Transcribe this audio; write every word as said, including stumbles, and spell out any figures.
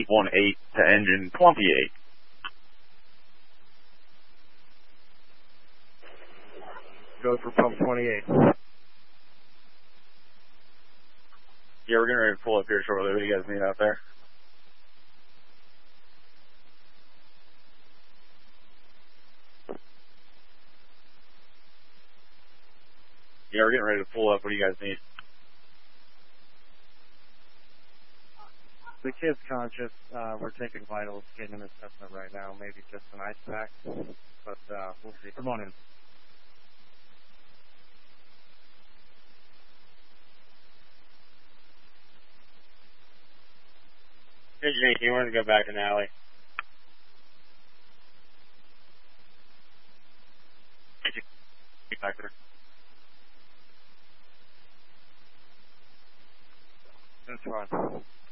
one eight to engine twenty-eight. Go for pump twenty-eight. Yeah, we're getting ready to pull up here shortly. What do you guys need out there? Yeah, we're getting ready to pull up. What do you guys need? The kid's conscious. Uh, we're taking vitals, getting an assessment right now. Maybe just an ice pack, but uh, we'll see. Come on in. Hey, Jake, you want to go back in the alley? Get back there. That's fine.